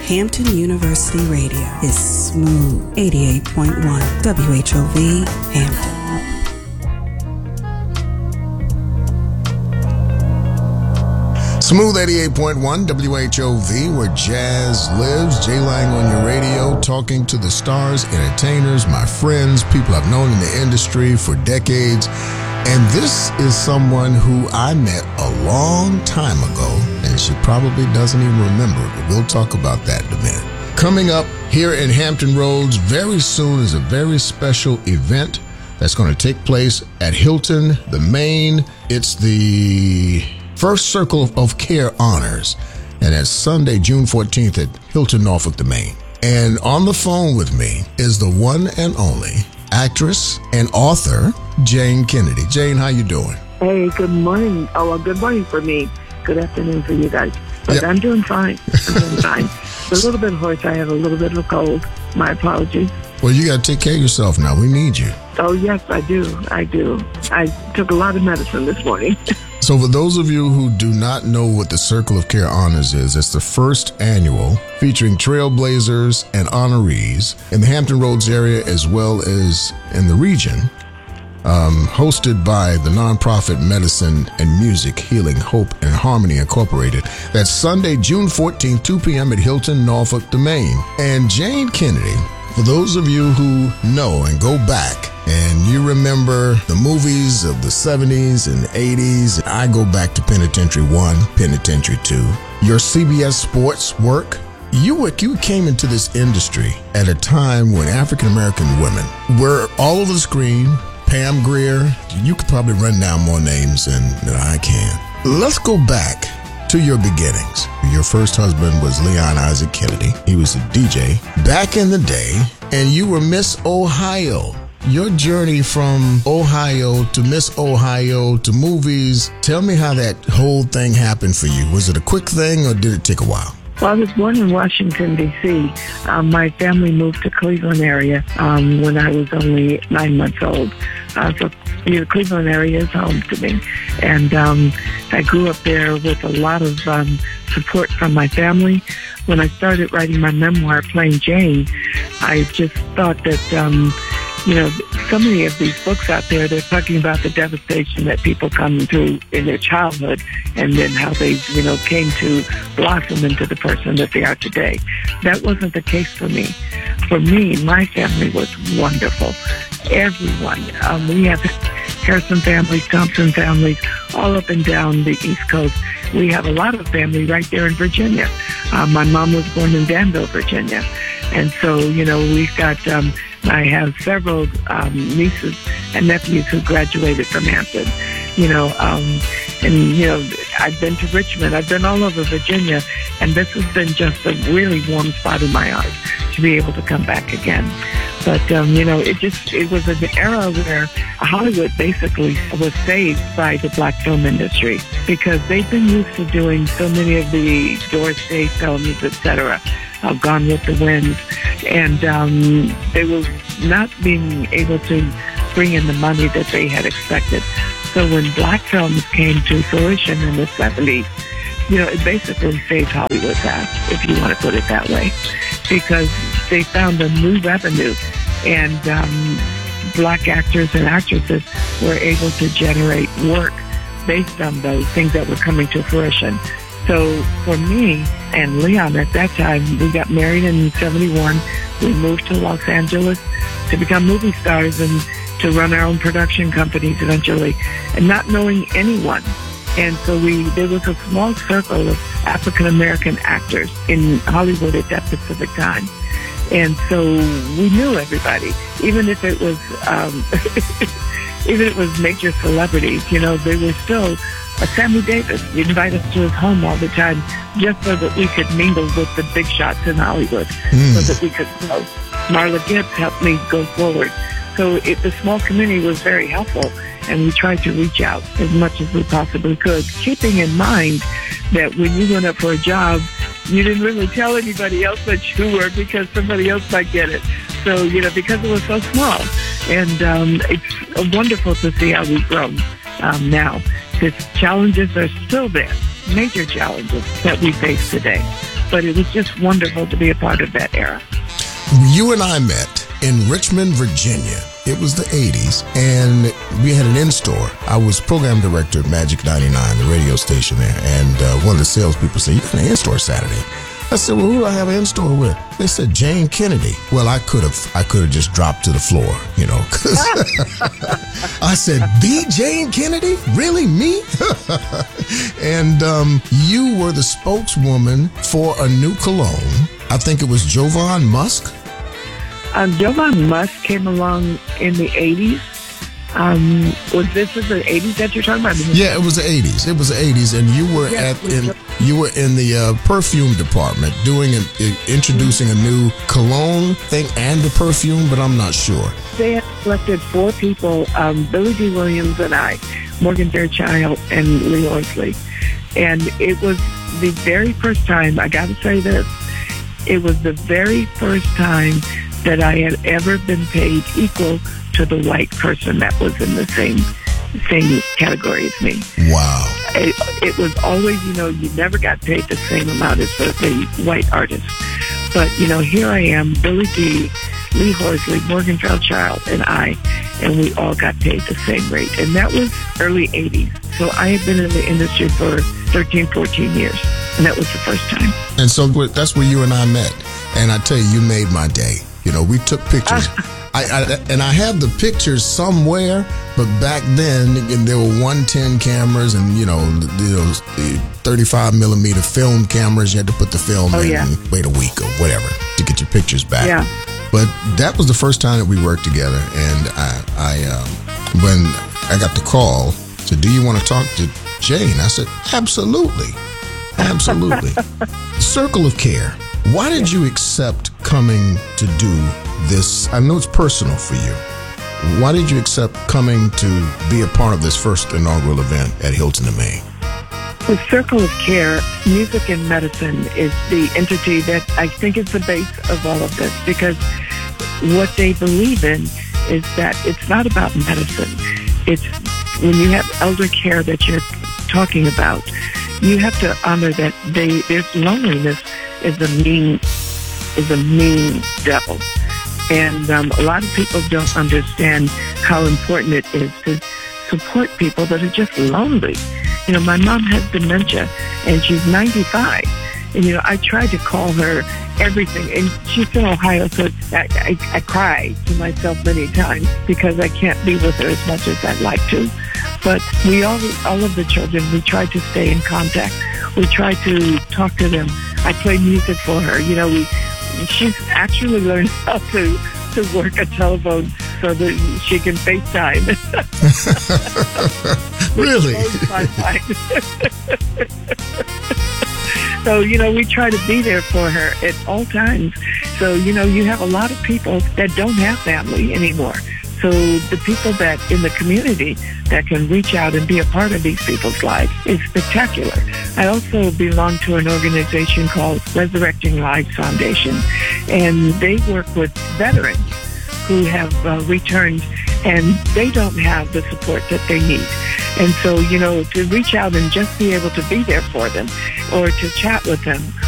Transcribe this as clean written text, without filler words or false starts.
Hampton University Radio is Smooth 88.1 WHOV Hampton. Smooth 88.1 WHOV, where jazz lives. Jay Lang on your radio, talking to the stars, entertainers, my friends, people I've known in the industry for decades. And this is someone who I met a long time ago, and she probably doesn't even remember, but we'll talk about that in a minute. Coming up here in Hampton Roads very soon is a very special event that's going to take place at Hilton, the Main. It's the First Circle of Care Honors, and it's Sunday, June 14th at Hilton, Norfolk, the Main. And on the phone with me is the one and only actress and author, Jane Kennedy. Jane, how you doing? Hey, good morning. Oh, well, good morning for me. Good afternoon for you guys. But yep. I'm doing fine. A little bit hoarse. I have a little bit of a cold. My apologies. Well, you got to take care of yourself now. We need you. Oh, yes, I do. I took a lot of medicine this morning. So for those of you who do not know what the Circle of Care Honors is, it's the first annual featuring trailblazers and honorees in the Hampton Roads area as well as in the region, hosted by the nonprofit Medicine and Music Healing Hope and Harmony Incorporated. That's Sunday, June 14th, 2 p.m. at Hilton, Norfolk, the Main. And Jane Kennedy, for those of you who know and go back and you remember the movies of the 70s and 80s, I go back to Penitentiary 1, Penitentiary 2. Your CBS Sports work, you came into this industry at a time when African-American women were all over the screen. Pam Grier, you could probably run down more names than I can. Let's go back to your beginnings. Your first husband was Leon Isaac Kennedy. He was a DJ back in the day, and you were Miss Ohio. Your journey from Ohio to Miss Ohio to movies, tell me how that whole thing happened for you. Was it a quick thing or did it take a while? Well, I was born in Washington, D.C. My family moved to Cleveland area when I was only 9 months old. So the Cleveland area is home to me. And I grew up there with a lot of support from my family. When I started writing my memoir, Plain Jane, I just thought that, so many of these books out there, they're talking about the devastation that people come through in their childhood and then how they, came to blossom into the person that they are today. That wasn't the case for me. For me, my family was wonderful. Everyone. We have Harrison families, Thompson families, all up and down the East Coast. We have a lot of family right there in Virginia. My mom was born in Danville, Virginia. And so, we've got... I have several nieces and nephews who graduated from Hampton, I've been to Richmond. I've been all over Virginia, and this has been just a really warm spot in my heart to be able to come back again. But, it was an era where Hollywood basically was saved by the black film industry because they've been used to doing so many of the Doris Day films, etc., Gone with the Wind, and they were not being able to bring in the money that they had expected. So when black films came to fruition in the 70s, it basically saved Hollywood's ass, if you want to put it that way, because they found a new revenue, and black actors and actresses were able to generate work based on those things that were coming to fruition. So for me and Leon at that time, we got married in 71. We moved to Los Angeles to become movie stars and to run our own production companies eventually, and not knowing anyone. And so there was a small circle of African-American actors in Hollywood at that specific time. And so we knew everybody, even if it was, even if it was major celebrities, they were still. Sammy Davis, he'd invite us to his home all the time just so that we could mingle with the big shots in Hollywood, so that we could grow. Marla Gibbs helped me go forward. So the small community was very helpful, and we tried to reach out as much as we possibly could, keeping in mind that when you went up for a job, you didn't really tell anybody else that you were because somebody else might get it. So, because it was so small. And it's wonderful to see how we've grown now. The challenges are still there, major challenges that we face today. but it was just wonderful to be a part of that era. You and I met in Richmond, Virginia. It was the 80s, and we had an in-store. I was program director at Magic 99, the radio station there, and one of the salespeople said, "You got an in-store Saturday?" I said, "Well, who do I have an in-store with?" They said, "Jane Kennedy." Well, I could have just dropped to the floor, you know, because I said, "The Jane Kennedy? Really, me?" And you were the spokeswoman for a new cologne. I think it was Jovan Musk. Jovan Musk came along in the 80s. Was this in the 80s that you're talking about? Yeah, it was the 80s. It was the 80s, and you were in the perfume department introducing a new cologne thing and the perfume, but I'm not sure. They had selected 4 people: Billy D. Williams and I, Morgan Fairchild, and Lee Horsley. And it was the very first time. I got to say this: it was the very first time that I had ever been paid equal to the white person that was in the same category as me. Wow. It was always, you never got paid the same amount as the white artist. But, here I am, Billy D., Lee Horsley, Morgan Fairchild, and I, and we all got paid the same rate. And that was early 80s. So I had been in the industry for 13, 14 years, and that was the first time. And so that's where you and I met. And I tell you, you made my day. We took pictures. I have the pictures somewhere, but back then there were 110 cameras and, the 35 millimeter film cameras. You had to put the film in and wait a week or whatever to get your pictures back. Yeah. But that was the first time that we worked together. And when I got the call, said, "Do you want to talk to Jane?" I said, "Absolutely. Absolutely." Circle of Care. Why did you accept coming to do this? I know it's personal for you. Why did you accept coming to be a part of this first inaugural event at Hilton in Maine? The Circle of Care, Music and Medicine, is the entity that I think is the base of all of this, because what they believe in is that it's not about medicine. It's when you have elder care that you're talking about, you have to honor that there's loneliness is a mean devil. And a lot of people don't understand how important it is to support people that are just lonely. My mom has dementia, and she's 95. And, I tried to call her everything. And she's in Ohio, so I cry to myself many times because I can't be with her as much as I'd like to. But all of the children, we try to stay in contact. We try to talk to them. I play music for her. She's actually learned how to work a telephone so that she can FaceTime. Really? So, we try to be there for her at all times. So, you have a lot of people that don't have family anymore. So the people that in the community that can reach out and be a part of these people's lives is spectacular. I also belong to an organization called Resurrecting Lives Foundation, and they work with veterans who have returned, and they don't have the support that they need. And so, to reach out and just be able to be there for them or to chat with them